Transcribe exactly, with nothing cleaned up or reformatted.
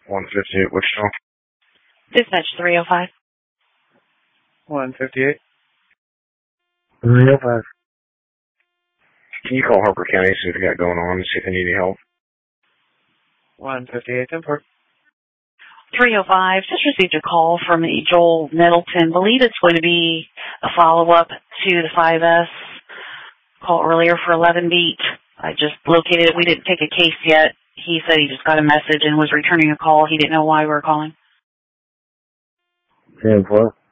one fifty-eight, Wichita. Dispatch three oh five. one fifty-eight. three oh five. Can you call Harper County, see what they got going on, and see if they need any help? one fifty-eight, ten four. three oh five. Just received a call from Joel Middleton. Believe it's going to be a follow-up to the five S call earlier for eleven beat. I just located it. We didn't take a case yet. He said he just got a message and was returning a call. He didn't know why we were calling. ten four.